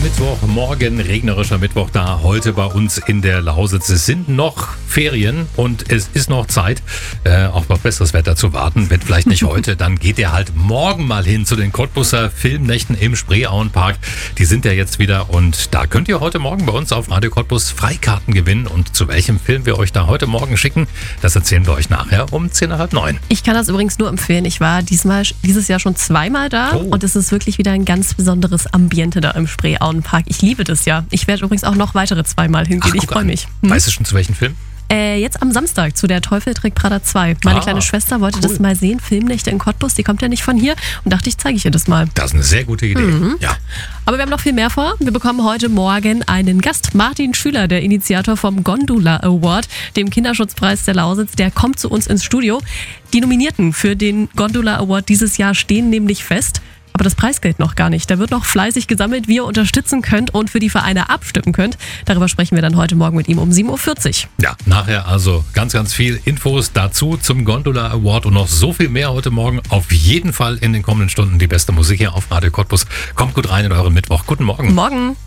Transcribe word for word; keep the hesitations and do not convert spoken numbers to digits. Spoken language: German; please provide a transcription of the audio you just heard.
Mittwochmorgen, regnerischer Mittwoch da heute bei uns in der Lausitz. Es sind noch Ferien und es ist noch Zeit, äh, auf noch besseres Wetter zu warten. Wenn vielleicht nicht heute, dann geht ihr halt morgen mal hin zu den Cottbuser Filmnächten im Spreeauenpark. Die sind ja jetzt wieder und da könnt ihr heute Morgen bei uns auf Radio Cottbus Freikarten gewinnen. Und zu welchem Film wir euch da heute Morgen schicken, das erzählen wir euch nachher um zehn Uhr neun. Ich kann das übrigens nur empfehlen. Ich war diesmal, dieses Jahr schon zweimal da Oh. und es ist wirklich wieder ein ganz besonderes Ambiente da im Spreeauenpark. Ich liebe das ja. Ich werde übrigens auch noch weitere zweimal hingehen. Ach, ich guck freue an. mich. Hm? Weißt du schon zu welchem Film? Äh, jetzt am Samstag zu der Teufel trägt Prada zwei. Meine Ah, kleine Schwester wollte cool. das mal sehen. Filmnächte in Cottbus, die kommt ja nicht von hier. Und dachte ich, zeige ich ihr das mal. Das ist eine sehr gute Idee. Mhm. Ja. Aber wir haben noch viel mehr vor. Wir bekommen heute Morgen einen Gast. Martin Schüler, der Initiator vom Gondola Award, dem Kinderschutzpreis der Lausitz, der kommt zu uns ins Studio. Die Nominierten für den Gondola Award dieses Jahr stehen nämlich fest. Aber das Preisgeld noch gar nicht. Da wird noch fleißig gesammelt, wie ihr unterstützen könnt und für die Vereine abstimmen könnt. Darüber sprechen wir dann heute Morgen mit ihm um sieben Uhr vierzig. Ja, nachher also ganz, ganz viel Infos dazu zum Gondola Award und noch so viel mehr heute Morgen. Auf jeden Fall in den kommenden Stunden die beste Musik hier auf Radio Cottbus. Kommt gut rein in euren Mittwoch. Guten Morgen. Morgen.